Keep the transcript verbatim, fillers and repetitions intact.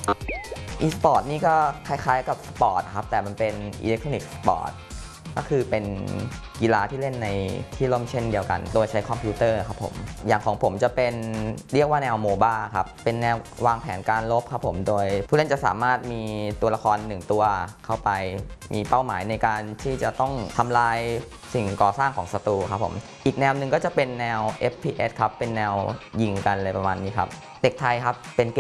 อีสปอร์ตนี่ก็คล้ายๆกับสปอร์ตครับแต่มันเป็นอิเล็กทรอนิกส์สปอร์ตก็คือเป็นกีฬาที่เล่นในที่ร่มเช่นเดียวกันโดยใช้คอมพิวเตอร์ครับผมอย่างของผมจะเป็นเรียกว่าแนวโมบ้าครับเป็นแนววางแผนการรบครับผมโดยผู้เล่นจะสามารถมีตัวละครหนึ่งตัวเข้าไปมีเป้าหมายในการที่จะต้องทำลายสิ่งก่อสร้างของศัตรูครับผมอีกแนวหนึ่งก็จะเป็นแนว เอฟ พี เอส ครับเป็นแนวยิงกันเลยประมาณนี้ครับเด็กไทยครับเป็น